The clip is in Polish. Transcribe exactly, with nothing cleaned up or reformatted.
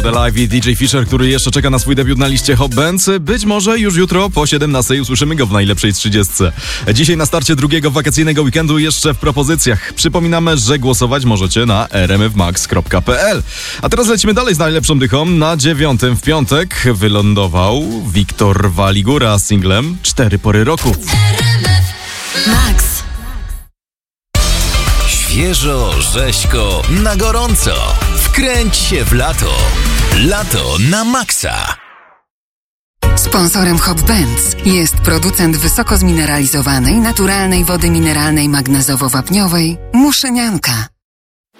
God Alive i D J Fisher, który jeszcze czeka na swój debiut na liście Hot Bands. Być może już jutro po siedemnastej usłyszymy go w najlepszej trzydziestce. Dzisiaj na starcie drugiego wakacyjnego weekendu jeszcze w propozycjach. Przypominamy, że głosować możecie na r m f max kropka p l. A teraz lecimy dalej z najlepszą dychą. Na dziewiątym w piątek wylądował Wiktor Waligura z singlem Cztery pory roku. Max. Świeżo, rzeźko, na gorąco. Wkręć się w lato. Lato na maksa. Sponsorem Hot Bands jest producent wysoko zmineralizowanej, naturalnej wody mineralnej magnezowo-wapniowej Muszynianka.